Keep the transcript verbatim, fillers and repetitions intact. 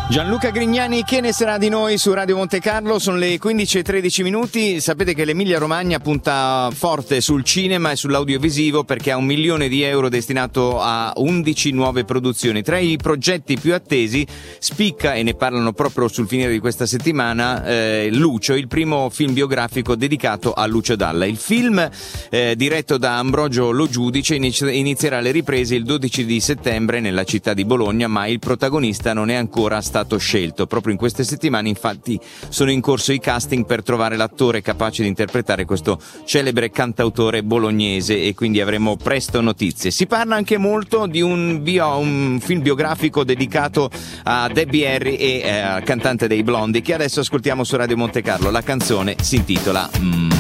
Gianluca Grignani, che ne sarà di noi su Radio Monte Carlo? Sono le quindici e tredici minuti. Sapete che l'Emilia Romagna punta forte sul cinema e sull'audiovisivo perché ha un milione di euro destinato a undici nuove produzioni. Tra i progetti più attesi spicca, e ne parlano proprio sul finire di questa settimana, eh, Lucio, il primo film biografico dedicato a Lucio Dalla. Il film, eh, diretto da Ambrogio Lo Giudice, inizierà le riprese il dodici di settembre nella città di Bologna, ma il protagonista non è ancora stato stato scelto. Proprio in queste settimane infatti sono in corso i casting per trovare l'attore capace di interpretare questo celebre cantautore bolognese, e quindi avremo presto notizie. Si parla anche molto di un, bio, un film biografico dedicato a Debbie Harry e eh, cantante dei Blondie, che adesso ascoltiamo su Radio Monte Carlo. La canzone si intitola mm.